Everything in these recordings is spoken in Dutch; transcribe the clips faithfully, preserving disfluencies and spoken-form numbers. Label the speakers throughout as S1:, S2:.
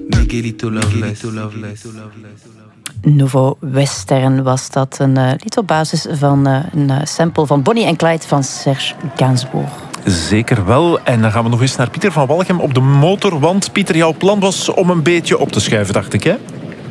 S1: Miguelito Loveless.
S2: Nouveau Western was dat. Een uh, lied op basis van uh, een uh, sample van Bonnie en Clyde van Serge Gainsbourg.
S3: Zeker wel. En dan gaan we nog eens naar Pieter van Walchem op de motor. Want Pieter, jouw plan was om een beetje op te schuiven, dacht ik, hè?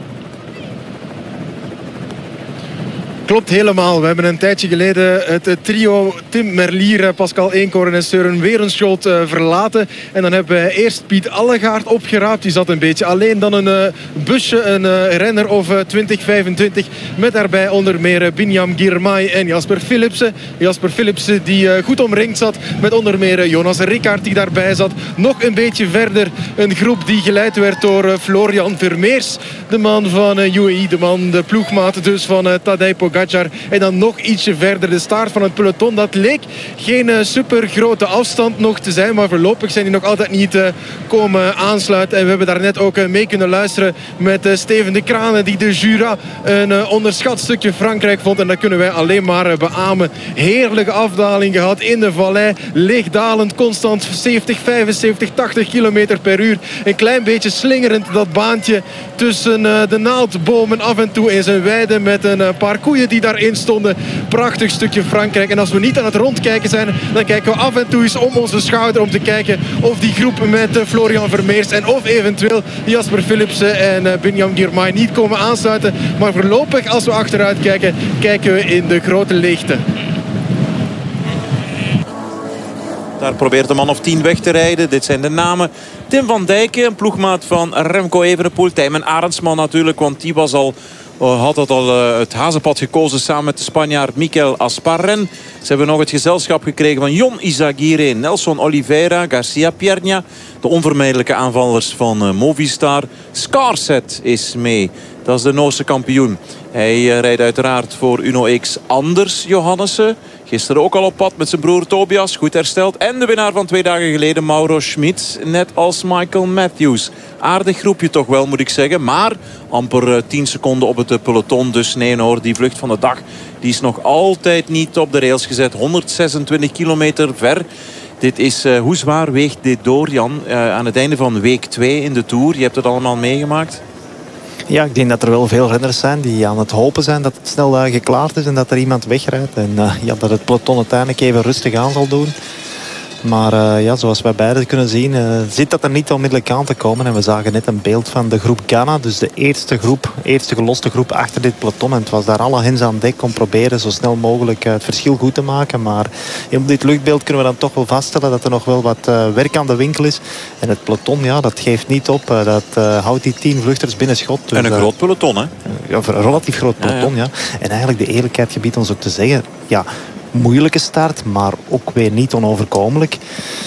S4: Klopt helemaal. We hebben een tijdje geleden het trio Tim Merlier, Pascal Eenkorn en Søren Werenschot verlaten. En dan hebben we eerst Piet Allegaard opgeraapt. Die zat een beetje alleen. Dan een busje, een renner of twintig, vijfentwintig. Met daarbij onder meer Binyam Girmay en Jasper Philipsen. Jasper Philipsen die goed omringd zat. Met onder meer Jonas Rickaert die daarbij zat. Nog een beetje verder een groep die geleid werd door Florian Vermeers. De man van U A E, de man, de ploegmaat dus van Tadej Pogacar. En dan nog ietsje verder de staart van het peloton. Dat leek geen uh, super grote afstand nog te zijn. Maar voorlopig zijn die nog altijd niet uh, komen aansluiten. En we hebben daar net ook uh, mee kunnen luisteren met uh, Steven de Kranen. Die de Jura een uh, onderschat stukje Frankrijk vond. En dat kunnen wij alleen maar uh, beamen. Heerlijke afdaling gehad in de vallei. Lichtdalend, constant zeventig, vijfenzeventig, tachtig kilometer per uur. Een klein beetje slingerend dat baantje tussen uh, de naaldbomen af en toe in zijn weide. Met een uh, paar koeien die daarin stonden. Prachtig stukje Frankrijk. En als we niet aan het rondkijken zijn, dan kijken we af en toe eens om onze schouder om te kijken of die groep met Florian Vermeers en of eventueel Jasper Philipsen en Binyam Girmay niet komen aansluiten. Maar voorlopig, als we achteruit kijken, kijken we in de grote leegte.
S5: Daar probeert de man of tien weg te rijden. Dit zijn de namen. Tim van Dijken, een ploegmaat van Remco Evenepoel. Tijmen Arendsman natuurlijk, want die was al... had dat al uh, het hazenpad gekozen samen met de Spanjaard Mikel Asparren. Ze hebben nog het gezelschap gekregen van Jon Izagirre, Nelson Oliveira, Garcia Pierna. De onvermijdelijke aanvallers van uh, Movistar. Scarset is mee. Dat is de Noorse kampioen. Hij uh, rijdt uiteraard voor Uno X Anders Johannessen. Gisteren ook al op pad met zijn broer Tobias. Goed hersteld. En de winnaar van twee dagen geleden, Mauro Schmid. Net als Michael Matthews. Aardig groepje toch wel, moet ik zeggen. Maar amper tien seconden op het peloton. Dus nee hoor, die vlucht van de dag die is nog altijd niet op de rails gezet. honderdzesentwintig kilometer ver. Dit is, uh, hoe zwaar weegt dit door, Jan? Uh, aan het einde van week twee in de Tour. Je hebt het allemaal meegemaakt.
S6: Ja, ik denk dat er wel veel renners zijn die aan het hopen zijn dat het snel uh, geklaard is en dat er iemand wegrijdt. En uh, ja, dat het peloton uiteindelijk even rustig aan zal doen. Maar uh, ja, zoals wij beiden kunnen zien, uh, zit dat er niet onmiddellijk aan te komen. En we zagen net een beeld van de groep Ghana. Dus de eerste groep, eerste geloste groep achter dit peloton. En het was daar alle hens aan dek om proberen zo snel mogelijk uh, het verschil goed te maken. Maar op dit luchtbeeld kunnen we dan toch wel vaststellen dat er nog wel wat uh, werk aan de winkel is. En het peloton, ja, dat geeft niet op. Uh, dat uh, houdt die tien vluchters binnen schot. Dus,
S5: en een groot peloton, hè?
S6: Uh, ja, een relatief groot peloton, ja, ja. ja. En eigenlijk de eerlijkheid gebiedt ons ook te zeggen... ja. Moeilijke start, maar ook weer niet onoverkomelijk.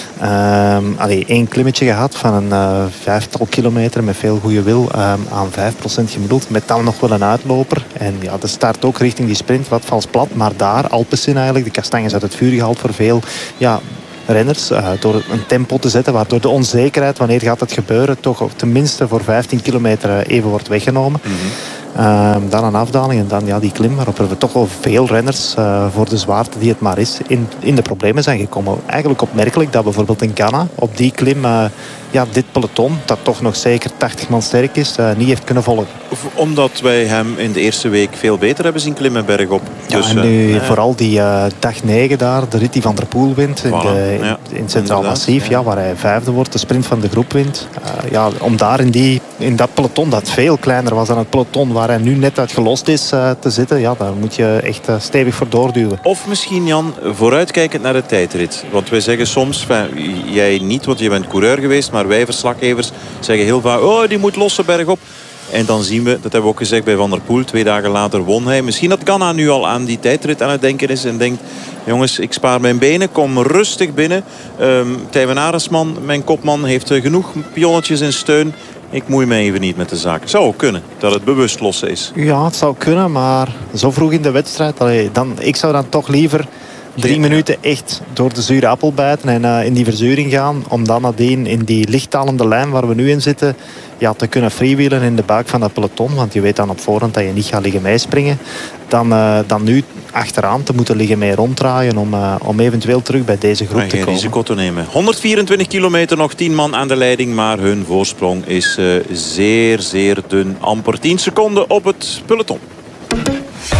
S6: Um, allee, één klimmetje gehad van een uh, vijftal kilometer met veel goede wil um, aan vijf procent gemiddeld. Met dan nog wel een uitloper. En ja, de start ook richting die sprint, wat vals plat. Maar daar, Alpecin eigenlijk, de kastanjes uit het vuur gehaald voor veel... Ja, renners uh, door een tempo te zetten waardoor de onzekerheid, wanneer gaat het gebeuren, toch tenminste voor vijftien kilometer even wordt weggenomen. Mm-hmm. Uh, dan een afdaling en dan ja, die klim waarop er toch wel veel renners uh, voor de zwaarte die het maar is in, in de problemen zijn gekomen. Eigenlijk opmerkelijk dat bijvoorbeeld in Ghana op die klim uh, ja, dit peloton, dat toch nog zeker tachtig man sterk is, uh, niet heeft kunnen volgen.
S5: Omdat wij hem in de eerste week veel beter hebben zien klimmen bergop.
S6: Ja,
S5: dus,
S6: en nu
S5: uh,
S6: vooral die uh, dag negen daar, de rit die Van der Poel wint in,
S5: voilà,
S6: de, in,
S5: ja,
S6: in Centraal Massief, ja.
S5: Ja,
S6: ja, waar hij vijfde wordt, de sprint van de groep wint. Uh, ja, om daar in, die, in dat peloton, dat veel kleiner was dan het peloton waar hij nu net uit gelost is, uh, te zitten, ja, daar moet je echt uh, stevig voor doorduwen.
S5: Of misschien, Jan, vooruitkijkend naar de tijdrit. Want wij zeggen soms, jij niet, want je bent coureur geweest, maar wij verslaggevers zeggen heel vaak, oh, die moet lossen bergop. En dan zien we, dat hebben we ook gezegd bij Van der Poel, twee dagen later won hij. Misschien dat Ghana nu al aan die tijdrit aan het denken is en denkt, jongens, ik spaar mijn benen, kom rustig binnen. Um, Tijmen Arendsman, mijn kopman, heeft genoeg pionnetjes in steun. Ik moei me even niet met de zaak. Het zou ook kunnen dat het bewust lossen is.
S6: Ja, het zou kunnen, maar zo vroeg in de wedstrijd, allee, dan, ik zou dan toch liever drie
S5: Geen,
S6: minuten echt door de zure appel bijten en uh, in die verzuring gaan. Om dan nadien in die lichtdalende lijn waar we nu in zitten, ja, te kunnen freewheelen in de buik van dat peloton. Want je weet dan op voorhand dat je niet gaat liggen meespringen. Dan, uh, dan nu achteraan te moeten liggen mee ronddraaien om, uh, om eventueel terug bij deze groep
S5: maar
S6: te
S5: geen
S6: komen.
S5: risico te nemen. honderdvierentwintig kilometer, nog tien man aan de leiding. Maar hun voorsprong is uh, zeer, zeer dun. Amper tien seconden op het peloton.